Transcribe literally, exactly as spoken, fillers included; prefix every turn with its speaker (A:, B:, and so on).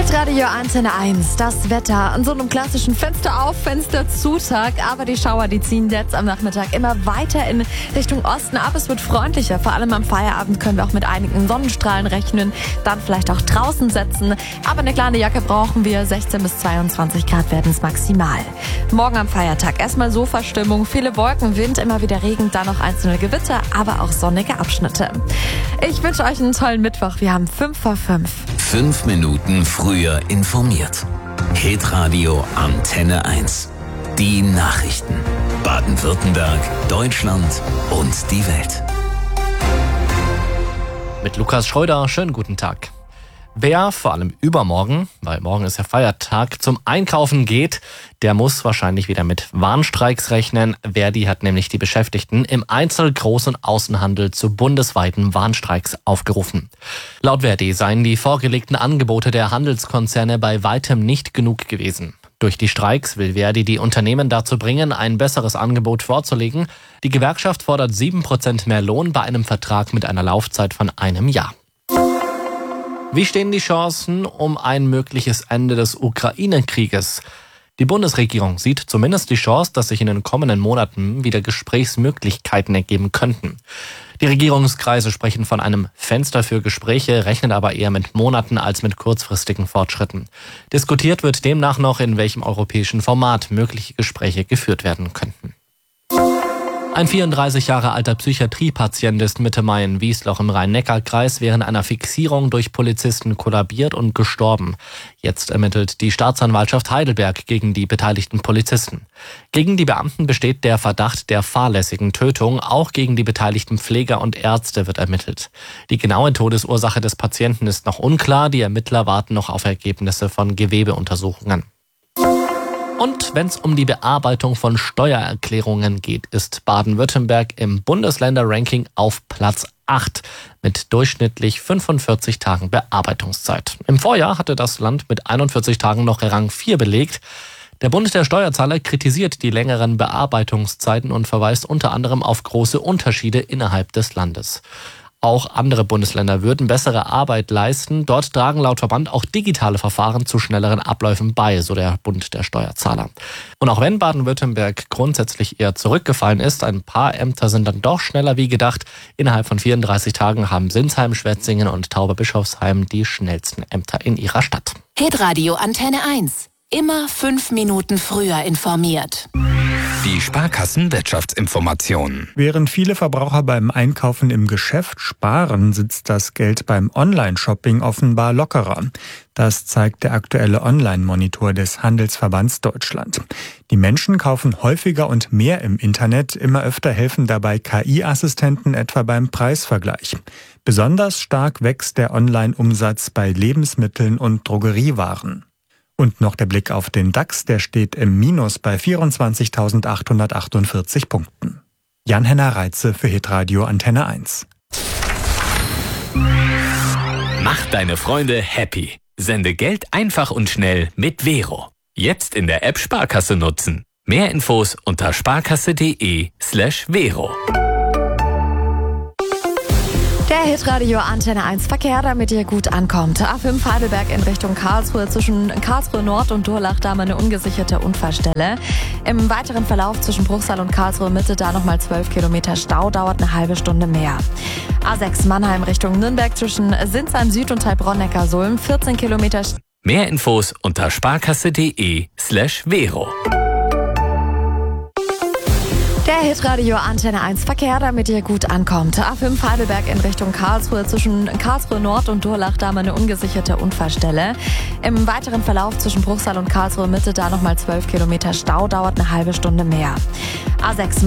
A: Hitradio Antenne eins, das Wetter an so einem klassischen Fenster auf, Fenster zu Tag. Aber die Schauer, die ziehen jetzt am Nachmittag immer weiter in Richtung Osten ab. Es wird freundlicher, vor allem am Feierabend können wir auch mit einigen Sonnenstrahlen rechnen. Dann vielleicht auch draußen setzen. Aber eine kleine Jacke brauchen wir, sechzehn bis zweiundzwanzig Grad werden es maximal. Morgen am Feiertag erstmal Sofastimmung, viele Wolken, Wind, immer wieder Regen, dann noch einzelne Gewitter, aber auch sonnige Abschnitte. Ich wünsche euch einen tollen Mittwoch, wir haben fünf vor fünf.
B: Fünf Minuten früher informiert. Hitradio Antenne eins. Die Nachrichten. Baden-Württemberg, Deutschland und die Welt.
C: Mit Lukas Schröder, schönen guten Tag. Wer vor allem übermorgen, weil morgen ist ja Feiertag, zum Einkaufen geht, der muss wahrscheinlich wieder mit Warnstreiks rechnen. Verdi hat nämlich die Beschäftigten im Einzel-, Groß- und Außenhandel zu bundesweiten Warnstreiks aufgerufen. Laut Verdi seien die vorgelegten Angebote der Handelskonzerne bei weitem nicht genug gewesen. Durch die Streiks will Verdi die Unternehmen dazu bringen, ein besseres Angebot vorzulegen. Die Gewerkschaft fordert sieben Prozent mehr Lohn bei einem Vertrag mit einer Laufzeit von einem Jahr. Wie stehen die Chancen um ein mögliches Ende des Ukraine-Krieges? Die Bundesregierung sieht zumindest die Chance, dass sich in den kommenden Monaten wieder Gesprächsmöglichkeiten ergeben könnten. Die Regierungskreise sprechen von einem Fenster für Gespräche, rechnen aber eher mit Monaten als mit kurzfristigen Fortschritten. Diskutiert wird demnach noch, in welchem europäischen Format mögliche Gespräche geführt werden könnten. Ein vierunddreißig Jahre alter Psychiatriepatient ist Mitte Mai in Wiesloch im Rhein-Neckar-Kreis während einer Fixierung durch Polizisten kollabiert und gestorben. Jetzt ermittelt die Staatsanwaltschaft Heidelberg gegen die beteiligten Polizisten. Gegen die Beamten besteht der Verdacht der fahrlässigen Tötung. Auch gegen die beteiligten Pfleger und Ärzte wird ermittelt. Die genaue Todesursache des Patienten ist noch unklar. Die Ermittler warten noch auf Ergebnisse von Gewebeuntersuchungen. Und wenn es um die Bearbeitung von Steuererklärungen geht, ist Baden-Württemberg im Bundesländerranking auf Platz acht mit durchschnittlich fünfundvierzig Tagen Bearbeitungszeit. Im Vorjahr hatte das Land mit einundvierzig Tagen noch Rang vier belegt. Der Bund der Steuerzahler kritisiert die längeren Bearbeitungszeiten und verweist unter anderem auf große Unterschiede innerhalb des Landes. Auch andere Bundesländer würden bessere Arbeit leisten. Dort tragen laut Verband auch digitale Verfahren zu schnelleren Abläufen bei, so der Bund der Steuerzahler. Und auch wenn Baden-Württemberg grundsätzlich eher zurückgefallen ist, ein paar Ämter sind dann doch schneller wie gedacht. Innerhalb von vierunddreißig Tagen haben Sinsheim, Schwetzingen und Tauberbischofsheim die schnellsten Ämter in ihrer Stadt.
D: Hitradio Antenne eins. Immer fünf Minuten früher informiert.
B: Die Sparkassen-Wirtschaftsinformationen.
E: Während viele Verbraucher beim Einkaufen im Geschäft sparen, sitzt das Geld beim Online-Shopping offenbar lockerer. Das zeigt der aktuelle Online-Monitor des Handelsverbands Deutschland. Die Menschen kaufen häufiger und mehr im Internet. Immer öfter helfen dabei K I-Assistenten etwa beim Preisvergleich. Besonders stark wächst der Online-Umsatz bei Lebensmitteln und Drogeriewaren. Und noch der Blick auf den DAX, der steht im Minus bei vierundzwanzigtausendachthundertachtundvierzig Punkten. Jan-Henner Reitze für Hitradio Antenne eins.
B: Mach deine Freunde happy. Sende Geld einfach und schnell mit Vero. Jetzt in der App Sparkasse nutzen. Mehr Infos unter sparkasse.de slash Vero.
A: Der Hitradio Antenne eins Verkehr, damit ihr gut ankommt. A fünf Heidelberg in Richtung Karlsruhe. Zwischen Karlsruhe Nord und Durlach da mal eine ungesicherte Unfallstelle. Im weiteren Verlauf zwischen Bruchsal und Karlsruhe Mitte da nochmal zwölf Kilometer Stau, dauert eine halbe Stunde mehr. A sechs Mannheim Richtung Nürnberg zwischen Sinsheim Süd und Heilbronn-Neckar-Sulm vierzehn Kilometer.
B: Mehr Infos unter sparkasse.de slash Vero.
A: Der Hitradio Antenne eins Verkehr, damit ihr gut ankommt. A fünf Heidelberg in Richtung Karlsruhe. Zwischen Karlsruhe Nord und Durlach da mal eine ungesicherte Unfallstelle. Im weiteren Verlauf zwischen Bruchsal und Karlsruhe Mitte da nochmal zwölf Kilometer Stau, dauert eine halbe Stunde mehr. A sechs